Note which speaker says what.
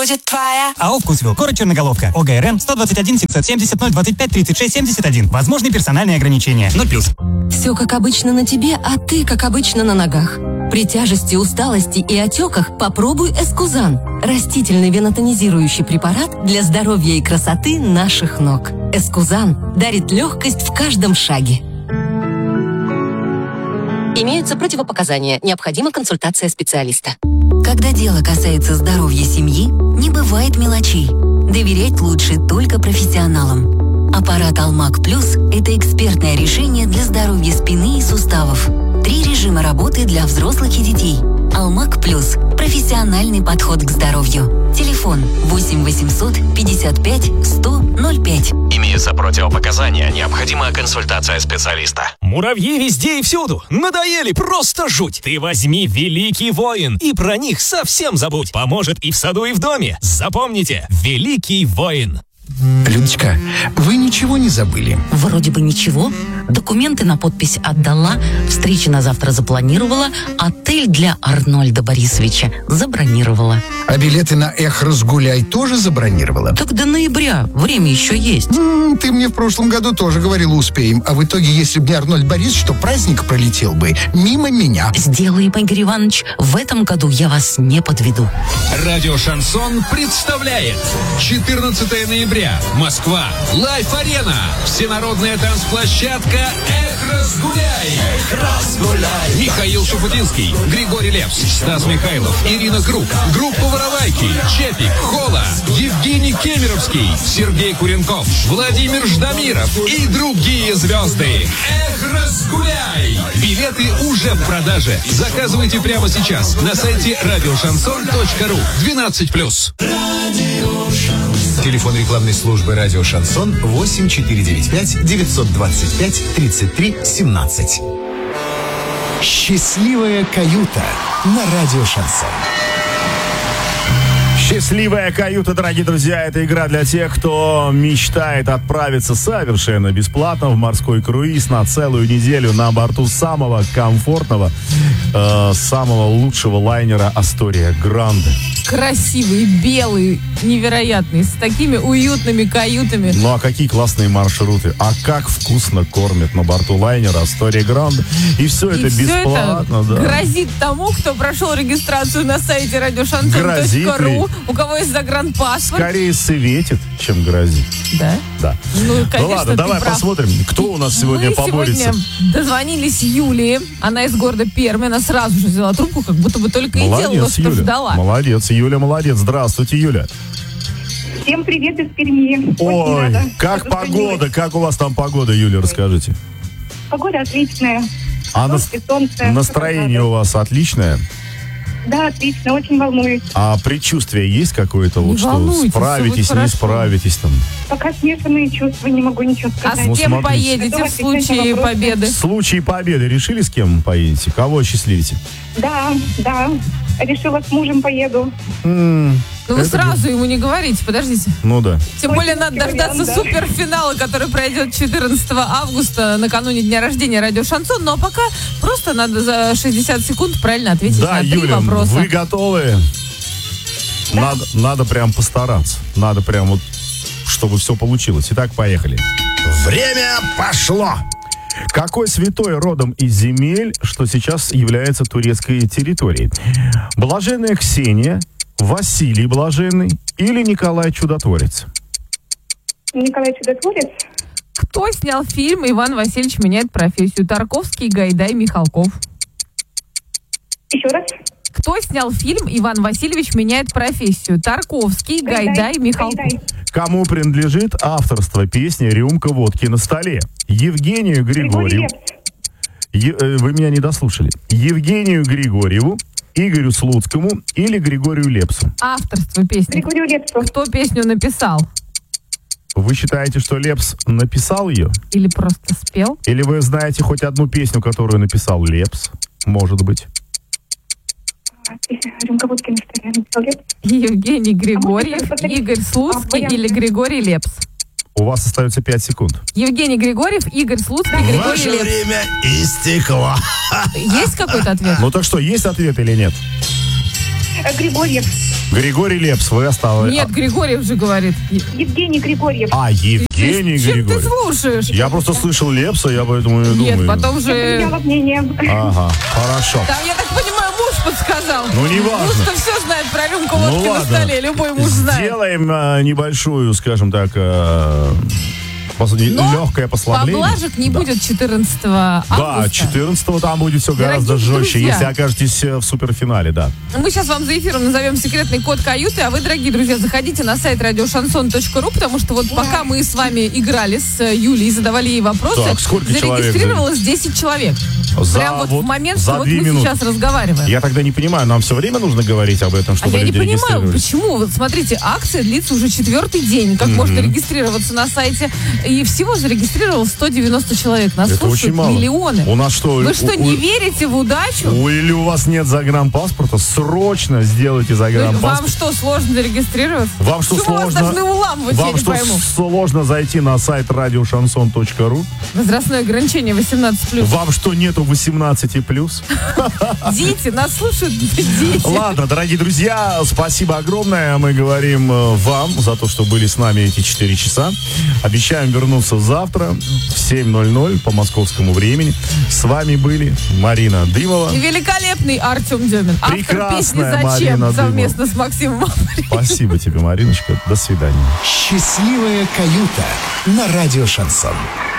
Speaker 1: будет твоя.
Speaker 2: АО «Вкусвилл». Город Черноголовка. ОГРН 121 770 025 36 71. Возможны персональные ограничения. 0+.
Speaker 3: Все как обычно на тебе, а ты как обычно на ногах. При тяжести, усталости и отеках попробуй Эскузан. Растительный венотонизирующий препарат для здоровья и красоты наших ног. Эскузан дарит легкость в каждом шаге. Имеются противопоказания. Необходима консультация специалиста. Когда дело касается здоровья семьи, не бывает мелочей. Доверять лучше только профессионалам. Аппарат Алмаг Плюс – это экспертное решение для здоровья спины и суставов. 3 режима работы для взрослых и детей. Алмаг Плюс – профессиональный подход к здоровью. Телефон 8 800 55 100 05.
Speaker 4: Имеются противопоказания. Необходима консультация специалиста.
Speaker 5: Муравьи везде и всюду. Надоели, просто жуть. Ты возьми «Великий воин» и про них совсем забудь. Поможет и в саду, и в доме. Запомните, «Великий воин».
Speaker 6: Людочка, вы ничего не забыли?
Speaker 7: Вроде бы ничего. Документы на подпись отдала, встречи на завтра запланировала, отель для Арнольда Борисовича забронировала.
Speaker 6: А билеты на «Эх, разгуляй» тоже забронировала?
Speaker 7: Так до ноября, время еще есть.
Speaker 6: Ты мне в прошлом году тоже говорила «успеем», а в итоге, если бы не Арнольд Борисович, то праздник пролетел бы мимо меня.
Speaker 7: Сделаем, Игорь Иванович, в этом году я вас не подведу.
Speaker 8: Радио «Шансон» представляет 14 ноября. Москва. Лайф-арена. Всенародная танцплощадка «Эх, разгуляй». Эх, разгуляй. Михаил Шуфутинский, Григорий Лепс, Стас Михайлов, Ирина Круг, группа «Воровайки», Чепик, Хола, Евгений Кемеровский, Сергей Куренков, Владимир Ждамиров и другие звезды. Эх, разгуляй. Билеты уже в продаже. Заказывайте прямо сейчас на сайте радиошансон.ру. 12+.
Speaker 9: Телефон рекламной службы «Радио Шансон» 8495 925 33 17. Счастливая каюта на «Радио Шансон».
Speaker 10: Счастливая каюта, дорогие друзья, это игра для тех, кто мечтает отправиться совершенно бесплатно в морской круиз на целую неделю на борту самого комфортного, самого лучшего лайнера «Астория Гранде».
Speaker 11: Красивый, белый, невероятный, с такими уютными каютами.
Speaker 10: Ну а какие классные маршруты, а как вкусно кормят на борту лайнера «Астория Гранде». И все это бесплатно.
Speaker 11: Это грозит тому, кто прошел регистрацию на сайте radiošanson.ru, у кого есть загранпаспорт.
Speaker 10: Скорее светит, чем грозит.
Speaker 11: Да?
Speaker 10: Да.
Speaker 11: Ну, конечно,
Speaker 10: ладно, давай
Speaker 11: прав.
Speaker 10: посмотрим, кто у нас сегодня поборется.
Speaker 11: Мы сегодня дозвонились Юлии. Она из города Пермь. Она сразу же взяла трубку, как будто бы только и делала, что
Speaker 10: Юля.
Speaker 11: ждала.
Speaker 10: Молодец, Юля, молодец. Здравствуйте, Юля.
Speaker 12: Всем привет из Перми.
Speaker 10: Ой, как погода? Как у вас там погода, Юля, расскажите.
Speaker 12: Погода отличная.
Speaker 10: А
Speaker 12: солнце,
Speaker 10: настроение у вас отличное?
Speaker 12: Да, отлично, очень волнуюсь.
Speaker 10: А предчувствие есть какое-то, вот что справитесь, не справитесь там?
Speaker 12: Пока смешанные чувства, не могу ничего сказать.
Speaker 11: А с кем поедете в случае победы?
Speaker 10: В случае победы решили, с кем поедете? Кого осчастливите?
Speaker 12: Да. Решила, с мужем поеду.
Speaker 11: Ну вы сразу ему не говорите, подождите.
Speaker 10: Ну да.
Speaker 11: Тем более надо дождаться суперфинала, который пройдет 14 августа, накануне дня рождения «Радио Шансон». Ну а пока просто надо за 60 секунд правильно ответить на 3
Speaker 10: Юля,
Speaker 11: вопроса.
Speaker 10: вы готовы? Да. Надо прям постараться. Надо прям вот, чтобы все получилось. Итак, поехали.
Speaker 6: Время пошло.
Speaker 10: Какой святой родом из земель, что сейчас является турецкой территорией? Блаженная Ксения, Василий Блаженный или Николай Чудотворец?
Speaker 12: Николай Чудотворец.
Speaker 11: Кто снял фильм «Иван Васильевич меняет профессию»? Тарковский, Гайдай, Михалков.
Speaker 12: Еще раз.
Speaker 11: Кто снял фильм «Иван Васильевич меняет профессию»? Тарковский, Гайдай, Михалков.
Speaker 10: Кому принадлежит авторство песни «Рюмка водки на столе»? Евгению Григорьеву. Вы меня не дослушали. Евгению Григорьеву, Игорю Слуцкому или Григорию Лепсу?
Speaker 11: Авторство песни.
Speaker 12: Григорию Лепсу.
Speaker 11: Кто песню написал?
Speaker 10: Вы считаете, что Лепс написал ее?
Speaker 11: Или просто спел?
Speaker 10: Или вы знаете хоть одну песню, которую написал Лепс? Может быть.
Speaker 12: «Рюмка водки на столе» написал Лепс.
Speaker 11: Евгений Григорьев, Игорь Слуцкий или Григорий Лепс?
Speaker 10: У вас остается 5 секунд.
Speaker 11: Евгений Григорьев, Игорь Слуцкий, Григорий
Speaker 6: Ваше
Speaker 11: Лепс.
Speaker 6: время истекло.
Speaker 11: Есть какой-то ответ?
Speaker 10: Ну так что, есть ответ или нет?
Speaker 12: Григорьев.
Speaker 10: Григорий Лепс, вы осталось.
Speaker 11: Нет, Григорьев же говорит.
Speaker 12: Евгений Григорьев.
Speaker 10: Евгений
Speaker 11: Чем ты
Speaker 10: Григорьев.
Speaker 11: слушаешь?
Speaker 10: Я просто слышал Лепса, я поэтому и думаю.
Speaker 11: Нет, потом же...
Speaker 12: Поменяла мнение.
Speaker 10: Ага, хорошо.
Speaker 11: Там, я так понимаю, муж подсказал.
Speaker 10: Ну, не важно.
Speaker 11: Муж-то все знает про рюмку
Speaker 10: Ну,
Speaker 11: водки на
Speaker 10: ладно.
Speaker 11: столе. Любой муж знает.
Speaker 10: Сделаем небольшую, скажем так, легкое послабление.
Speaker 11: Поблажек не будет 14 августа.
Speaker 10: Да, 14-го там будет все гораздо
Speaker 11: Дорогие
Speaker 10: жестче,
Speaker 11: друзья.
Speaker 10: если окажетесь в суперфинале, да.
Speaker 11: Мы сейчас вам за эфиром назовем секретный код каюты, а вы, дорогие друзья, заходите на сайт радиошансон.ру, потому что вот пока мы с вами играли с Юлей и задавали ей вопросы,
Speaker 10: Так, сколько
Speaker 11: зарегистрировалось 10 человек. Прям вот в момент,
Speaker 10: за
Speaker 11: что вот
Speaker 10: 2
Speaker 11: мы
Speaker 10: минуты.
Speaker 11: сейчас разговариваем.
Speaker 10: Я тогда не понимаю, нам все время нужно говорить об этом,
Speaker 11: А
Speaker 10: чтобы
Speaker 11: я не
Speaker 10: люди
Speaker 11: понимаю,
Speaker 10: регистрировались?
Speaker 11: почему. Вот смотрите, акция длится уже 4-й день. Как можно регистрироваться на сайте? И всего зарегистрировалось 190 человек. Нас
Speaker 10: Это
Speaker 11: слушают
Speaker 10: очень мало.
Speaker 11: миллионы.
Speaker 10: У нас что?
Speaker 11: Вы что, не верите в удачу?
Speaker 10: Или у вас нет загранпаспорта? Срочно сделайте
Speaker 11: Вам
Speaker 10: загранпаспорт.
Speaker 11: что, сложно зарегистрироваться?
Speaker 10: Вам что,
Speaker 11: Почему
Speaker 10: сложно?
Speaker 11: вас должны уламывать, я
Speaker 10: Вам
Speaker 11: не
Speaker 10: что,
Speaker 11: пойму.
Speaker 10: сложно зайти на сайт радиошансон.ру?
Speaker 11: Возрастное ограничение 18+.
Speaker 10: Вам что, нету 18+.
Speaker 11: Дети, нас слушают дети.
Speaker 10: Ладно, дорогие друзья, спасибо огромное. Мы говорим вам за то, что были с нами эти 4 часа. Обещаем вернуться завтра в 7:00 по московскому времени. С вами были Марина Дымова.
Speaker 11: И великолепный Артем Демин. Автор песни
Speaker 10: Прекрасная
Speaker 11: «Зачем»
Speaker 10: Марина
Speaker 11: совместно с Максимом Апрелем.
Speaker 10: Спасибо тебе, Мариночка. До свидания.
Speaker 9: Счастливая каюта на радио Шансон.